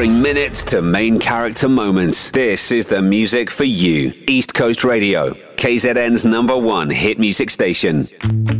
Boring minutes to main character moments. This is the music for you. East Coast Radio, KZN's #1 hit music station.